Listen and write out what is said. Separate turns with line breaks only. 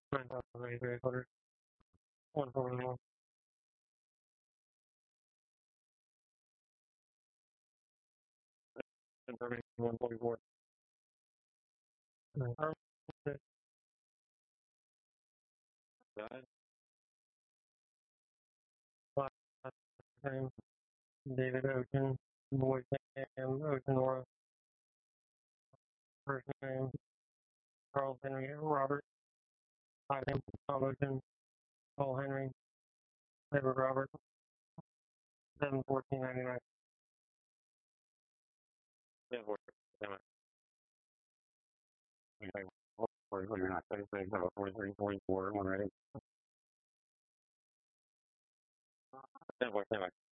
9,800, 141, 1030, 144. Last name, David Ocean, Boy Sam Oceanora. First name, Charles Henry Robert. Last name, Tom Ocean, Paul Henry, Edward Robert, 7/14/99. 7/14/99. Okay, you're not 36, 43, 44, one ready. 10/14/99.